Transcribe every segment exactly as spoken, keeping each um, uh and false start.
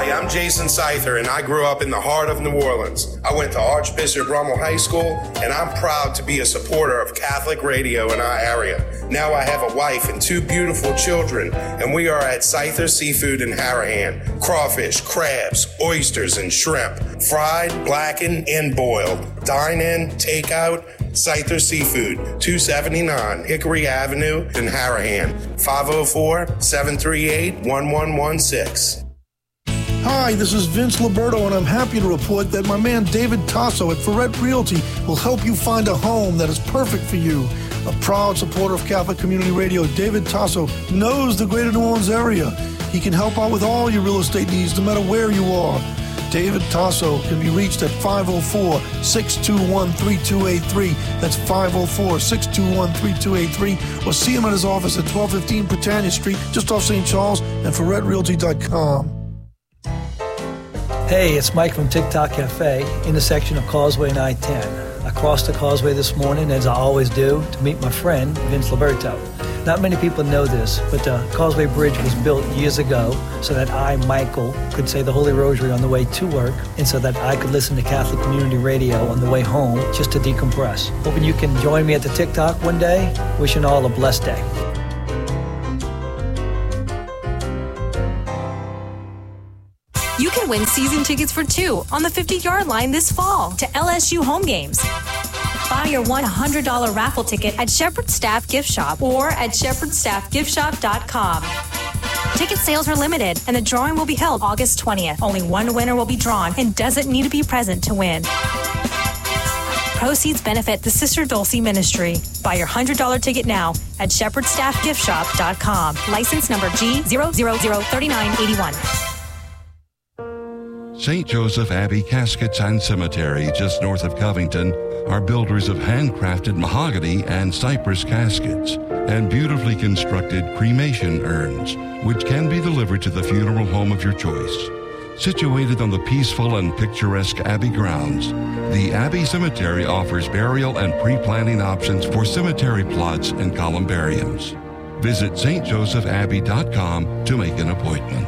Hi, I'm Jason Seither, and I grew up in the heart of New Orleans. I went to Archbishop Rummel High School, and I'm proud to be a supporter of Catholic radio in our area. Now I have a wife and two beautiful children, and we are at Seither Seafood in Harahan. Crawfish, crabs, oysters, and shrimp. Fried, blackened, and boiled. Dine in, take out. Seither Seafood, two seventy-nine Hickory Avenue in Harahan. five oh four, seven three eight, one one one six. Hi, this is Vince Liberto, and I'm happy to report that my man David Tasso at Ferret Realty will help you find a home that is perfect for you. A proud supporter of Catholic Community Radio, David Tasso knows the greater New Orleans area. He can help out with all your real estate needs, no matter where you are. David Tasso can be reached at five oh four, six two one, three two eight three. That's five oh four, six two one, three two eight three. Or see him at his office at twelve fifteen Britannia Street, just off Saint Charles, and ferret realty dot com. Hey, it's Mike from TikTok Cafe, intersection of Causeway and I ten. I crossed the causeway this morning, as I always do, to meet my friend, Vince Liberto. Not many people know this, but the Causeway Bridge was built years ago so that I, Michael, could say the Holy Rosary on the way to work, and so that I could listen to Catholic Community Radio on the way home just to decompress. Hoping you can join me at the TikTok one day. Wishing all a blessed day. You can win season tickets for two on the fifty-yard line this fall to L S U home games. Buy your one hundred dollars raffle ticket at Shepherd Staff Gift Shop or at shepherd staff gift shop dot com. Ticket sales are limited, and the drawing will be held August twentieth. Only one winner will be drawn and doesn't need to be present to win. Proceeds benefit the Sister Dulce Ministry. Buy your one hundred dollars ticket now at shepherd staff gift shop dot com. License number G zero zero zero three nine eight one. Saint Joseph Abbey Caskets and Cemetery, just north of Covington, are builders of handcrafted mahogany and cypress caskets and beautifully constructed cremation urns, which can be delivered to the funeral home of your choice. Situated on the peaceful and picturesque Abbey grounds, the Abbey Cemetery offers burial and pre-planning options for cemetery plots and columbariums. Visit s t joseph abbey dot com to make an appointment.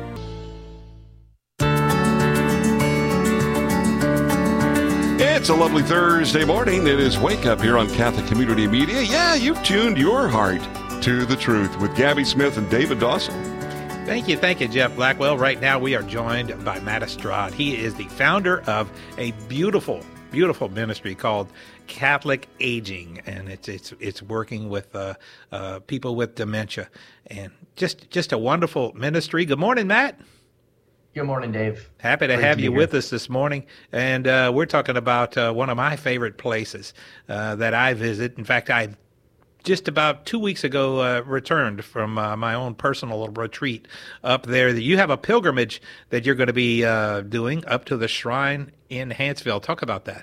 It's a lovely Thursday morning. It is Wake Up here on Catholic Community Media. Yeah, you've tuned your heart to the truth with Gabby Smith and David Dawson. Thank you. Thank you, Jeff Blackwell. Right now we are joined by Matt Estrad. He is the founder of a beautiful, beautiful ministry called Catholic Aging, and it's it's it's working with uh, uh, people with dementia, and just just a wonderful ministry. Good morning, Matt. Good morning, Dave. Happy to Great have to you here. with us this morning. And uh, we're talking about uh, one of my favorite places uh, that I visit. In fact, I just about two weeks ago uh, returned from uh, my own personal retreat up there. You have a pilgrimage that you're going to be uh, doing up to the shrine in Hanceville. Talk about that.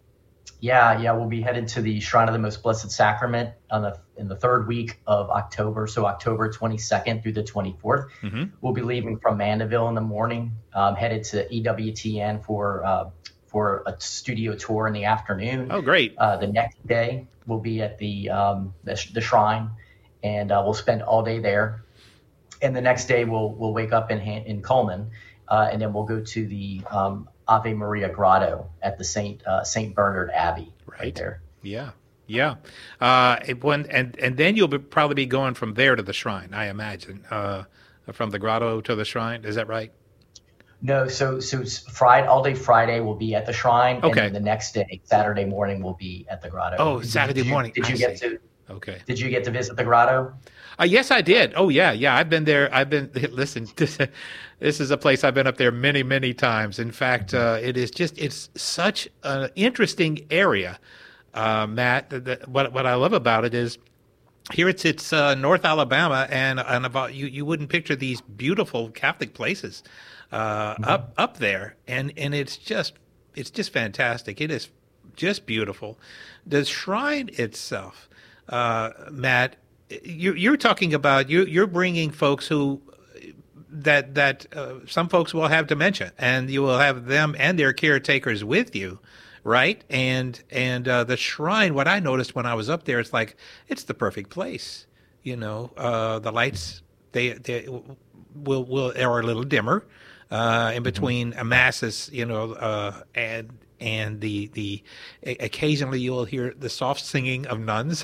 Yeah, yeah, we'll be headed to the Shrine of the Most Blessed Sacrament on the in the third week of October, so October twenty-second through the twenty-fourth. Mm-hmm. We'll be leaving from Mandeville in the morning, um, headed to E W T N for uh, for a studio tour in the afternoon. Oh, great! Uh, the next day we'll be at the um, the, the shrine, and uh, we'll spend all day there. And the next day we'll we'll wake up in in Coleman, uh, and then we'll go to the um, Ave Maria Grotto at the Saint uh, Saint Bernard Abbey right, right there. Yeah, yeah. Uh, it, when and and then you'll be, probably be going from there to the shrine, I imagine, uh, from the grotto to the shrine. Is that right? No, so so Friday, all day Friday will be at the shrine, okay. And then the next day, Saturday morning, will be at the grotto. Oh, Saturday did you, morning. Did you I get see. to? Okay. Did you get to visit the grotto? Uh, yes, I did. Oh, yeah, yeah. I've been there. I've been, listen, this, this is a place I've been up there many, many times. In fact, uh, it is just, it's such an interesting area, uh, Matt. The, the, what, what I love about it is here it's, it's uh, North Alabama, and, and about you, you wouldn't picture these beautiful Catholic places uh, mm-hmm. up, up there. And, and it's just, it's just fantastic. It is just beautiful. The shrine itself, uh, Matt, You, you're talking about you, you're bringing folks who that that uh, some folks will have dementia, and you will have them and their caretakers with you, right? And and uh, the shrine. What I noticed when I was up there, it's like it's the perfect place. You know, uh, the lights they they will will are a little dimmer. uh, in between mm-hmm. masses, you know, uh, and and the the occasionally you'll hear the soft singing of nuns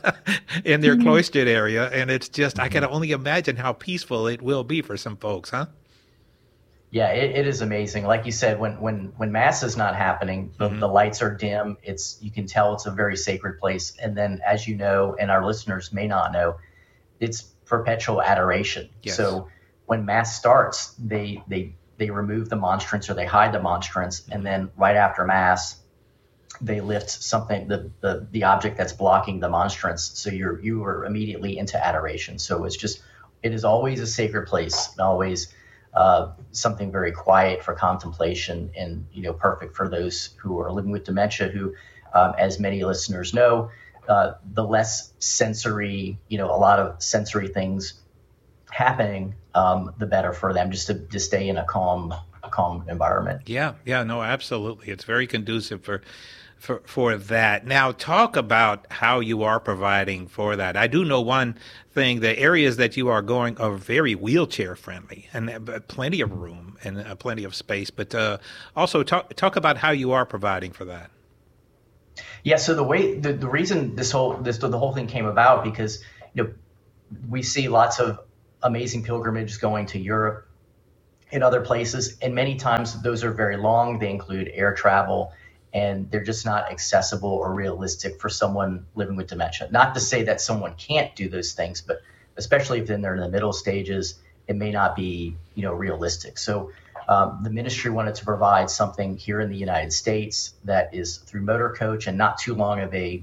in their mm-hmm. cloistered area, and it's just mm-hmm. I can only imagine how peaceful it will be for some folks, huh? Yeah, it, it is amazing. Like you said, when when when mass is not happening, the, mm-hmm. the lights are dim. It's you can tell it's a very sacred place. And then, as you know, and our listeners may not know, it's perpetual adoration. Yes. So when mass starts, they they they remove the monstrance or they hide the monstrance, and then right after mass, they lift something the the the object that's blocking the monstrance. So you're you are immediately into adoration. So it's just it is always a sacred place, always. Uh, something very quiet for contemplation, and you know, perfect for those who are living with dementia. Who, um, as many listeners know, uh, the less sensory, you know, a lot of sensory things happening, um, the better for them. Just to to stay in a calm, a calm environment. Yeah, yeah, no, absolutely. It's very conducive for. For, for that. Now, talk about how you are providing for that. I do know one thing, the areas that you are going are very wheelchair friendly and uh, plenty of room and uh, plenty of space, but uh, also talk talk about how you are providing for that. Yeah, so the way, the, the reason this whole, this the whole thing came about, because, you know, we see lots of amazing pilgrimages going to Europe and other places, and many times those are very long. They include air travel, and they're just not accessible or realistic for someone living with dementia. Not to say that someone can't do those things, but especially if they're in the middle stages, it may not be, you know, realistic. So um, the ministry wanted to provide something here in the United States that is through motor coach, and not too long of a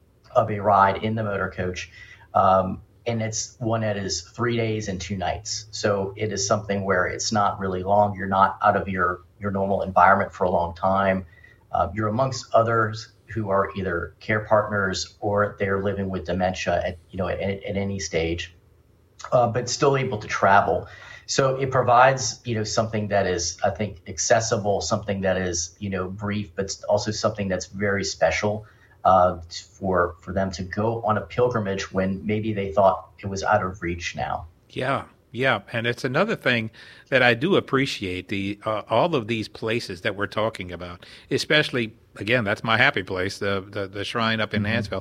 of a ride in the motor coach. Um, and it's one that is three days and two nights. So it is something where it's not really long. You're not out of your, your normal environment for a long time. Uh, you're amongst others who are either care partners or they're living with dementia at, you know, at, at any stage, uh, but still able to travel. So it provides, you know, something that is, I think, accessible, something that is, you know, brief, but also something that's very special uh, for for them to go on a pilgrimage when maybe they thought it was out of reach now. Yeah. Yeah, and it's another thing that I do appreciate, the uh, all of these places that we're talking about, especially, again, that's my happy place, the the, the shrine up in mm-hmm. Hansville,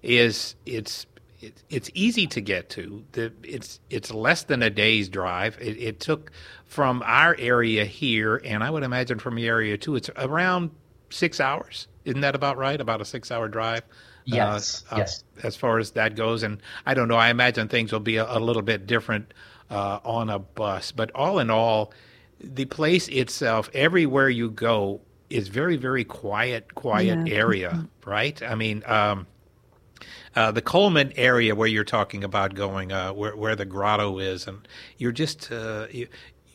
is it's it's it's easy to get to. The, it's it's less than a day's drive. It, it took from our area here, and I would imagine from the area too, it's around six hours. Isn't that about right? About a six-hour drive? Yes, uh, yes. Uh, as far as that goes, and I don't know, I imagine things will be a, a little bit different Uh, on a bus. But all in all, the place itself, everywhere you go, is very, very quiet, quiet yeah. area, mm-hmm. right? I mean, um, uh, the Coleman area where you're talking about going, uh, where, where the grotto is, and you're just, uh, you,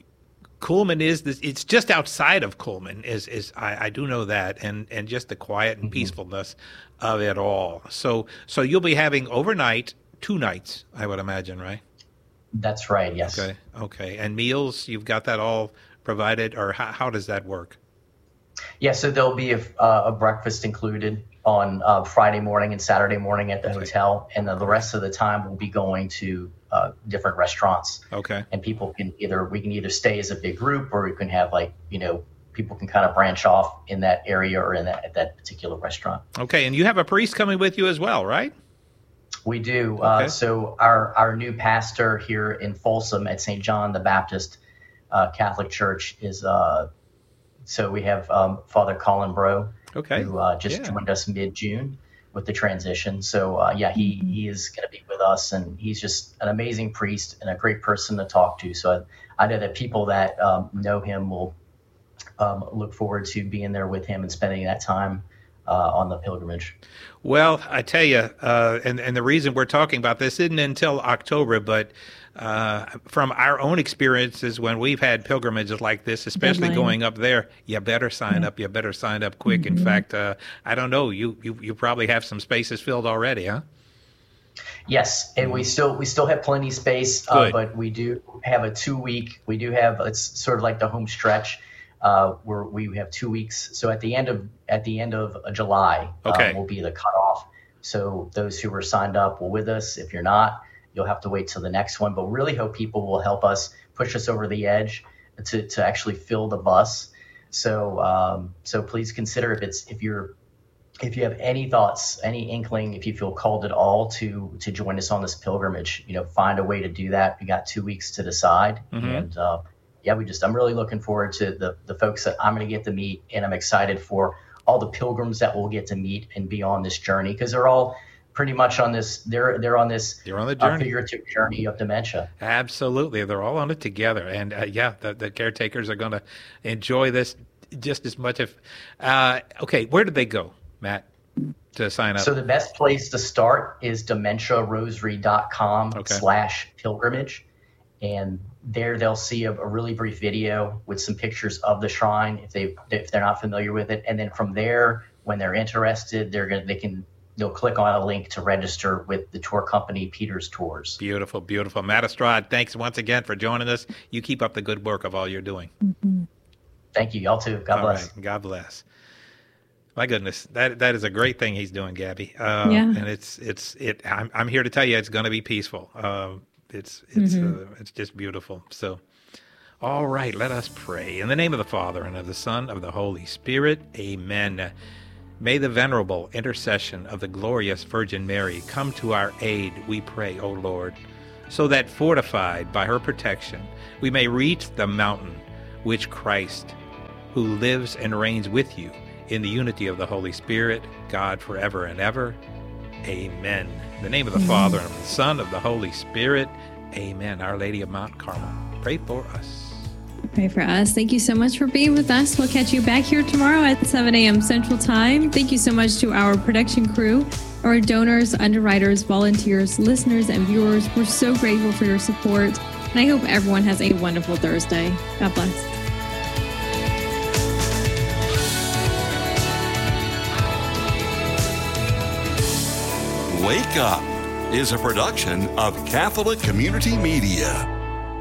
Coleman is, this, it's just outside of Coleman, is, is I, I do know that, and, and just the quiet and mm-hmm. peacefulness of it all. So, so you'll be having overnight, two nights, I would imagine, right? That's right, yes. Okay, okay. And meals, you've got that all provided, or how, how does that work? Yeah, so there'll be a, uh, a breakfast included on uh, Friday morning and Saturday morning at the okay. hotel, and then the rest of the time we'll be going to uh, different restaurants. Okay. And people can either, we can either stay as a big group, or we can have, like, you know, people can kind of branch off in that area or in that, at that particular restaurant. Okay, and you have a priest coming with you as well, right? We do. Okay. Uh, so our, our new pastor here in Folsom at Saint John the Baptist uh, Catholic Church is, uh, so we have um, Father Colin Bro, okay. who uh, just yeah. joined us mid-June with the transition. So uh, yeah, he, he is going to be with us, and he's just an amazing priest and a great person to talk to. So I, I know that people that um, know him will um, look forward to being there with him and spending that time Uh, on the pilgrimage. Well, I tell you, uh, and, and the reason we're talking about this isn't until October, but uh, from our own experiences when we've had pilgrimages like this, especially Deadline. going up there, you better sign yeah. up. You better sign up quick. Mm-hmm. In fact, uh, I don't know, you, you you probably have some spaces filled already, huh? Yes, and we still we still have plenty of space, uh, but we do have a two week. We do have it's sort of like the home stretch. Uh, where we have two weeks. So at the end of at the end of July, okay. um, will be the cutoff. So those who were signed up will with us. If you're not, you'll have to wait till the next one. But we really hope people will help us push us over the edge, to, to actually fill the bus. So um, so please consider if it's if you're if you have any thoughts, any inkling, if you feel called at all to to join us on this pilgrimage, you know, find a way to do that. We got two weeks to decide, mm-hmm. and uh, yeah, we just I'm really looking forward to the the folks that I'm going to get to meet, and I'm excited for all the pilgrims that we'll get to meet and be on this journey, because they're all pretty much on this. They're they're on this. They're on the journey. Uh, figurative journey of dementia. Absolutely, they're all on it together, and uh, yeah, the, the caretakers are going to enjoy this just as much. If uh, okay, where did they go, Matt, to sign up? So the best place to start is dementia rosary dot com okay. slash pilgrimage, and there they'll see a, a really brief video with some pictures of the shrine if they if they're not familiar with it, and then from there, when they're interested, they're gonna they can. They'll click on a link to register with the tour company, Peters Tours. Beautiful, beautiful. Matt Estrada, thanks once again for joining us. You keep up the good work of all you're doing. Mm-hmm. Thank you. Y'all too. God all bless. Right. God bless. My goodness, that that is a great thing he's doing, Gabby. Uh, yeah. And it's it's it. I'm I'm here to tell you, it's going to be peaceful. Um, it's it's mm-hmm. uh, it's just beautiful. So, all right, let us pray in the name of the Father and of the Son of the Holy Spirit. Amen. May the venerable intercession of the glorious Virgin Mary come to our aid, we pray, O Lord, so that fortified by her protection, we may reach the mountain which Christ, who lives and reigns with you in the unity of the Holy Spirit, God forever and ever. Amen. In the name of the Amen. Father and of the Son of the Holy Spirit. Amen. Our Lady of Mount Carmel, pray for us. Pray for us. Thank you so much for being with us. We'll catch you back here tomorrow at seven a.m. Central Time. Thank you so much to our production crew, our donors, underwriters, volunteers, listeners, and viewers. We're so grateful for your support, and I hope everyone has a wonderful Thursday. God bless. Wake Up is a production of Catholic Community Media.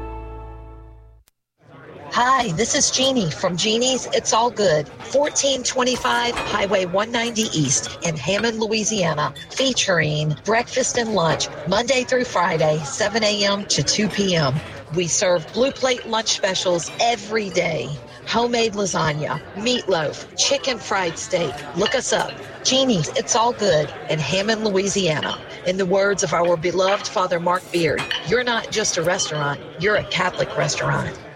Hi, this is Jeannie from Jeannie's It's All Good, fourteen twenty-five Highway one ninety East in Hammond, Louisiana, featuring breakfast and lunch Monday through Friday, seven a.m. to two p.m. We serve blue plate lunch specials every day. Homemade lasagna, meatloaf, chicken fried steak. Look us up. Jeannie's It's All Good in Hammond, Louisiana. In the words of our beloved Father Mark Beard, you're not just a restaurant, you're a Catholic restaurant.